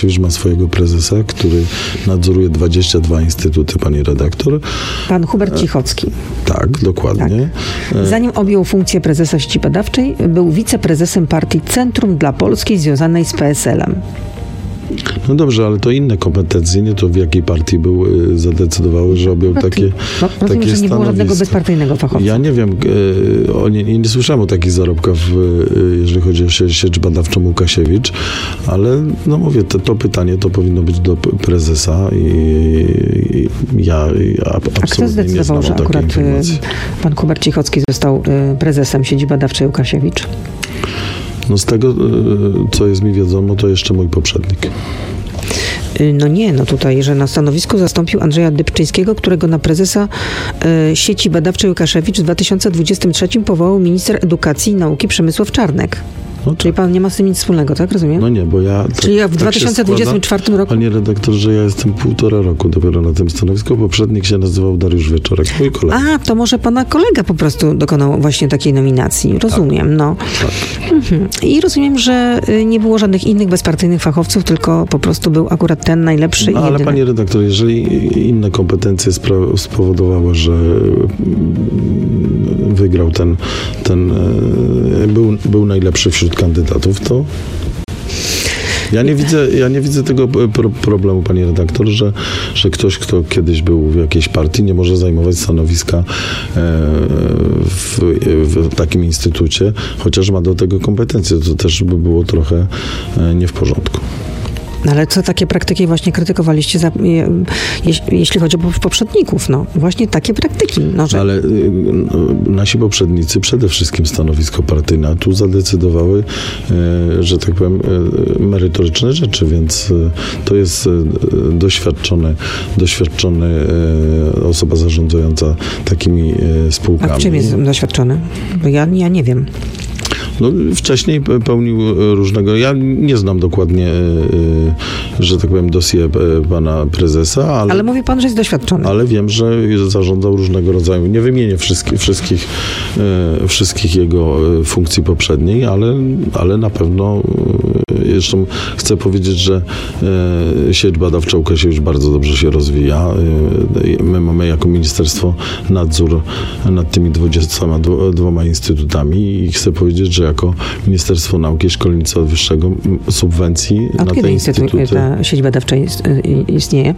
ma swojego prezesa, który nadzoruje 22 instytuty, pani redaktor. Pan Hubert Cichocki. Tak, dokładnie. Tak. Zanim objął funkcję prezesa Sieci Badawczej, był wiceprezesem partii Centrum dla Polski związanej z PSL-em. No dobrze, ale to inne kompetencje, nie to w jakiej partii był, zadecydowały, że objął takie rozumiem, że nie było żadnego bezpartyjnego fachowca. Ja nie wiem, nie słyszałem o takich zarobkach, jeżeli chodzi o sieć badawczą Łukasiewicz, ale no mówię, to pytanie to powinno być do prezesa i ja absolutnie nie znam o takiej informacji. A kto zdecydował, że akurat pan Hubert Cichocki został prezesem Sieci Badawczej Łukasiewicz? No z tego, co jest mi wiadomo, to jeszcze mój poprzednik. No nie, no tutaj, że na stanowisku zastąpił Andrzeja Dybczyńskiego, którego na prezesa Sieci Badawczej Łukasiewicz w 2023 powołał minister edukacji i nauki Przemysław Czarnek. No czyli pan nie ma z tym nic wspólnego, tak? Rozumiem? No nie, bo ja... Czyli w 2024 roku... Panie redaktorze, ja jestem 1,5 roku dopiero na tym stanowisku. Poprzednik się nazywał Dariusz Wieczorek, mój kolega. A, to może pana kolega po prostu dokonał właśnie takiej nominacji. Rozumiem, tak. No. Tak. Mhm. I rozumiem, że nie było żadnych innych bezpartyjnych fachowców, tylko po prostu był akurat ten najlepszy i jedyny. Ale panie redaktor, jeżeli inne kompetencje spowodowały, że wygrał był najlepszy wśród kandydatów, to ja nie widzę tego problemu, panie redaktor, że ktoś, kto kiedyś był w jakiejś partii, nie może zajmować stanowiska w takim instytucie, chociaż ma do tego kompetencje. To też by było trochę nie w porządku. Ale co takie praktyki właśnie krytykowaliście, jeśli chodzi o poprzedników? No właśnie takie praktyki. No, że... Ale nasi poprzednicy, przede wszystkim stanowisko partyjne, tu zadecydowały, że tak powiem, merytoryczne rzeczy, więc to jest doświadczony osoba zarządzająca takimi spółkami. A w czym jest doświadczony? Bo ja nie wiem. No, wcześniej pełnił różnego... Ja nie znam dokładnie, że tak powiem, dossier pana prezesa, ale mówi pan, że jest doświadczony. Ale wiem, że zarządzał różnego rodzaju... Nie wymienię wszystkich jego funkcji poprzedniej, ale na pewno... Zresztą chcę powiedzieć, że sieć badawcza Łukasiewicz bardzo dobrze się rozwija. My mamy jako ministerstwo nadzór nad tymi 22 instytutami i chcę powiedzieć, że jako Ministerstwo Nauki i Szkolnictwa Wyższego subwencji na te instytuty... ta sieć badawcza istnieje?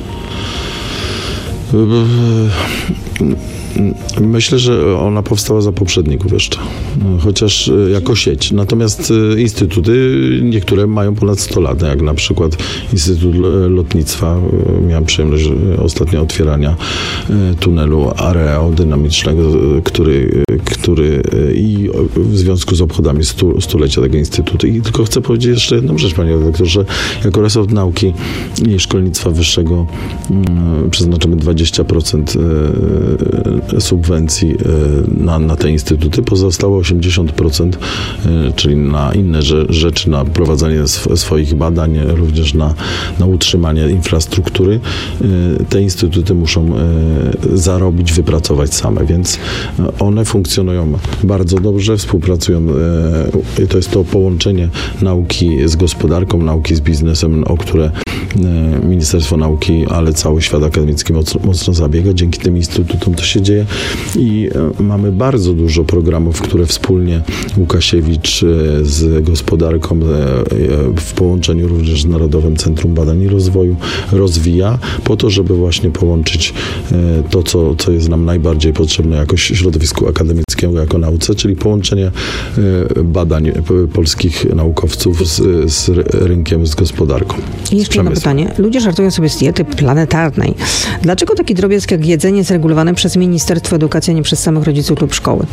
Myślę, że ona powstała za poprzedników jeszcze, chociaż jako sieć. Natomiast instytuty niektóre mają ponad 100 lat, jak na przykład Instytut Lotnictwa. Miałem przyjemność ostatnio otwierania tunelu aerodynamicznego, który i w związku z obchodami stulecia tego instytutu. I tylko chcę powiedzieć jeszcze jedną rzecz, panie redaktorze, że jako resort nauki i szkolnictwa wyższego przeznaczamy 20% subwencji na te instytuty. Pozostałe 80%, czyli na inne rzeczy, na prowadzenie swoich badań, również na utrzymanie infrastruktury. Te instytuty muszą zarobić, wypracować same, więc one funkcjonują bardzo dobrze, współpracują. To jest to połączenie nauki z gospodarką, nauki z biznesem, o które Ministerstwo Nauki, ale cały świat akademicki mocno zabiega. Dzięki tym instytutom to się dzieje i mamy bardzo dużo programów, które wspólnie Łukasiewicz z gospodarką w połączeniu również z Narodowym Centrum Badań i Rozwoju rozwija po to, żeby właśnie połączyć to, co jest nam najbardziej potrzebne jako środowisku akademickiemu, jako nauce, czyli połączenie badań polskich naukowców z rynkiem, z gospodarką. I jeszcze jedno pytanie. Ludzie żartują sobie z diety planetarnej. Dlaczego taki drobiazg jak jedzenie jest regulowany przez Ministerstwo Edukacji, a nie przez samych rodziców lub szkoły?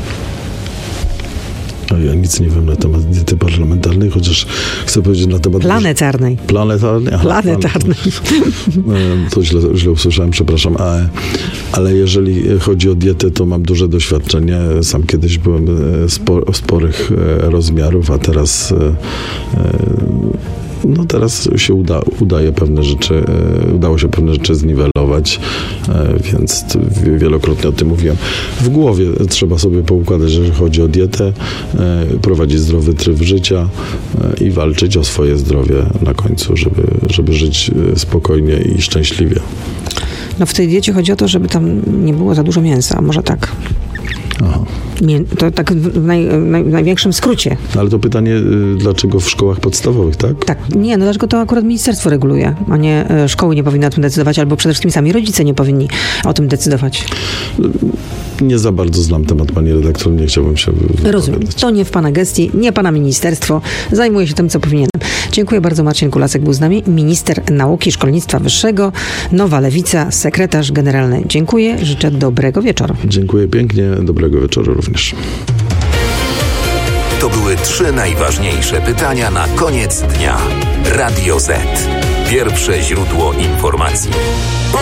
Ja nic nie wiem na temat diety parlamentarnej, chociaż chcę powiedzieć na temat... Planetarnej. Planetarnej? Aha, planetarnej. To źle usłyszałem, przepraszam. Ale jeżeli chodzi o dietę, to mam duże doświadczenie. Sam kiedyś byłem sporych rozmiarów, a teraz No teraz się udało się pewne rzeczy zniwelować, więc wielokrotnie o tym mówiłem. W głowie trzeba sobie poukładać, jeżeli chodzi o dietę, prowadzić zdrowy tryb życia i walczyć o swoje zdrowie na końcu, żeby żyć spokojnie i szczęśliwie. No w tej diecie chodzi o to, żeby tam nie było za dużo mięsa, może tak. Aha. To tak w największym skrócie. Ale to pytanie, dlaczego w szkołach podstawowych, tak? Tak, nie, no dlaczego to akurat ministerstwo reguluje, a nie szkoły nie powinny o tym decydować, albo przede wszystkim sami rodzice nie powinni o tym decydować. Nie za bardzo znam temat, pani redaktor, nie chciałbym się wypowiadać. Rozumiem. To nie w pana gestii, nie pana ministerstwo. Zajmuje się tym, co powinienem. Dziękuję bardzo. Marcin Kulasek był z nami, minister nauki i szkolnictwa wyższego, Nowa Lewica, sekretarz generalny. Dziękuję, życzę dobrego wieczoru. Dziękuję pięknie, dobrego wieczoru również. To były 3 najważniejsze pytania na koniec dnia. Radio Z. Pierwsze źródło informacji.